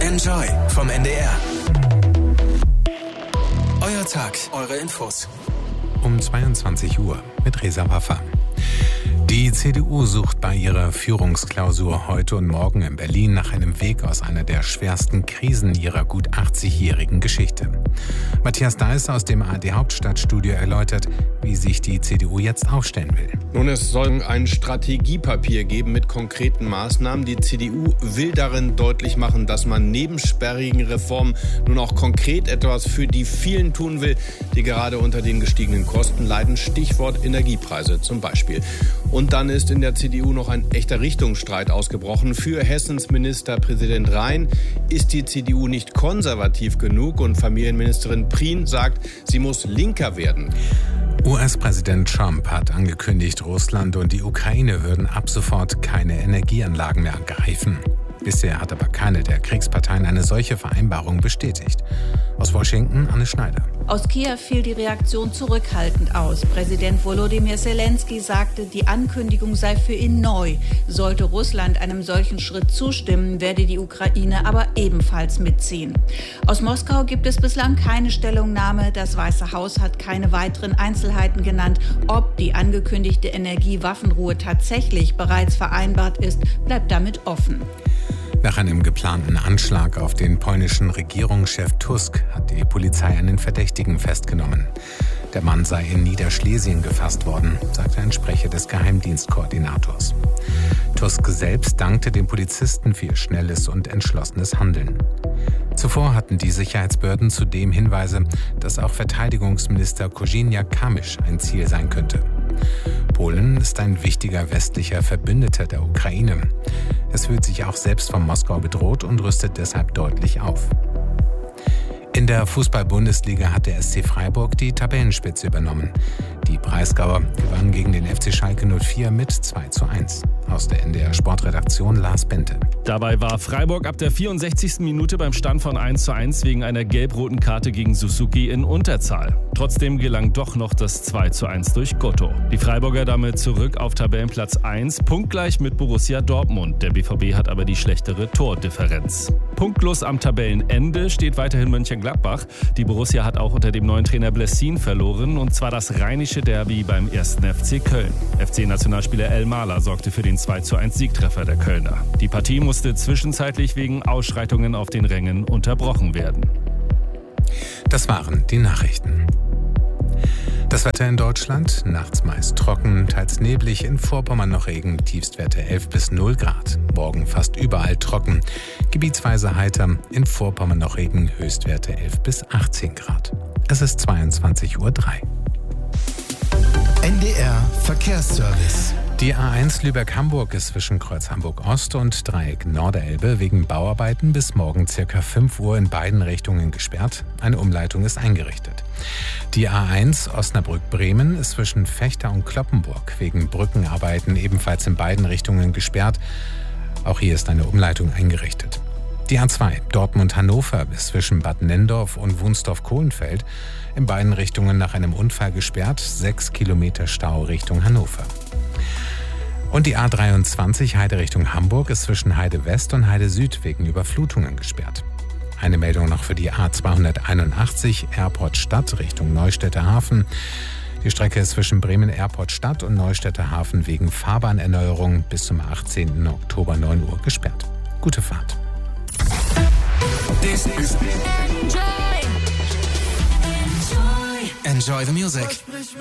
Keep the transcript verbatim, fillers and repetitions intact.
Enjoy vom N D R. Euer Tag, eure Infos. Um zweiundzwanzig Uhr mit Reza Waffa. Die C D U sucht bei ihrer Führungsklausur heute und morgen in Berlin nach einem Weg aus einer der schwersten Krisen ihrer gut achtzigjährigen Geschichte. Matthias Deiß aus dem A R D-Hauptstadtstudio erläutert, wie sich die C D U jetzt aufstellen will. Nun, es soll ein Strategiepapier geben mit konkreten Maßnahmen. Die C D U will darin deutlich machen, dass man neben sperrigen Reformen nun auch konkret etwas für die vielen tun will, die gerade unter den gestiegenen Kosten leiden. Stichwort Energiepreise zum Beispiel. Und dann ist in der C D U noch ein echter Richtungsstreit ausgebrochen. Für Hessens Ministerpräsident Rhein ist die C D U nicht konservativ genug und Familienministerin Prien sagt, sie muss linker werden. U S-Präsident Trump hat angekündigt, Russland und die Ukraine würden ab sofort keine Energieanlagen mehr angreifen. Bisher hat aber keine der Kriegsparteien eine solche Vereinbarung bestätigt. Aus Washington, Anne Schneider. Aus Kiew fiel die Reaktion zurückhaltend aus. Präsident Volodymyr Zelensky sagte, die Ankündigung sei für ihn neu. Sollte Russland einem solchen Schritt zustimmen, werde die Ukraine aber ebenfalls mitziehen. Aus Moskau gibt es bislang keine Stellungnahme. Das Weiße Haus hat keine weiteren Einzelheiten genannt. Ob die angekündigte Energiewaffenruhe tatsächlich bereits vereinbart ist, bleibt damit offen. Nach einem geplanten Anschlag auf den polnischen Regierungschef Tusk hat die Polizei einen Verdächtigen festgenommen. Der Mann sei in Niederschlesien gefasst worden, sagte ein Sprecher des Geheimdienstkoordinators. Tusk selbst dankte den Polizisten für ihr schnelles und entschlossenes Handeln. Zuvor hatten die Sicherheitsbehörden zudem Hinweise, dass auch Verteidigungsminister Kozyniak-Kamysz ein Ziel sein könnte. Polen ist ein wichtiger westlicher Verbündeter der Ukraine. Es fühlt sich auch selbst von Moskau bedroht und rüstet deshalb deutlich auf. In der Fußball-Bundesliga hat der S C Freiburg die Tabellenspitze übernommen. Die Breisgauer gewannen gegen den F C Schalke null vier mit zwei zu eins. Aus der N D R-Sportredaktion Lars Bente. Dabei war Freiburg ab der vierundsechzigsten Minute beim Stand von eins zu eins wegen einer gelb-roten Karte gegen Suzuki in Unterzahl. Trotzdem gelang doch noch das zwei zu eins durch Gotto. Die Freiburger damit zurück auf Tabellenplatz eins, punktgleich mit Borussia Dortmund. Der B V B hat aber die schlechtere Tordifferenz. Punktlos am Tabellenende steht weiterhin Mönchengladbach. Die Borussia hat auch unter dem neuen Trainer Blessin verloren, und zwar das rheinische Derby beim ersten F C Köln. F C-Nationalspieler El Mahler sorgte für den zwei zu eins Siegtreffer der Kölner. Die Partie musste zwischenzeitlich wegen Ausschreitungen auf den Rängen unterbrochen werden. Das waren die Nachrichten. Das Wetter in Deutschland: nachts meist trocken, teils neblig, in Vorpommern noch Regen, Tiefstwerte elf bis null Grad. Morgen fast überall trocken, gebietsweise heiter, in Vorpommern noch Regen, Höchstwerte elf bis achtzehn Grad. Es ist zweiundzwanzig Uhr drei. N D R Verkehrsservice. Die A eins Lübeck-Hamburg ist zwischen Kreuz Hamburg-Ost und Dreieck Norderelbe wegen Bauarbeiten bis morgen ca. fünf Uhr in beiden Richtungen gesperrt. Eine Umleitung ist eingerichtet. Die A eins Osnabrück-Bremen ist zwischen Vechta und Cloppenburg wegen Brückenarbeiten ebenfalls in beiden Richtungen gesperrt. Auch hier ist eine Umleitung eingerichtet. Die A zwei Dortmund-Hannover ist zwischen Bad Nenndorf und Wunsdorf-Kohlenfeld in beiden Richtungen nach einem Unfall gesperrt. Sechs Kilometer Stau Richtung Hannover. Und die A dreiundzwanzig Heide Richtung Hamburg ist zwischen Heide West und Heide Süd wegen Überflutungen gesperrt. Eine Meldung noch für die A zweihunderteinundachtzig Airport Stadt Richtung Neustädter Hafen. Die Strecke ist zwischen Bremen Airport Stadt und Neustädter Hafen wegen Fahrbahnerneuerung bis zum achtzehnten Oktober neun Uhr gesperrt. Gute Fahrt. This is Enjoy. Enjoy. Enjoy the music.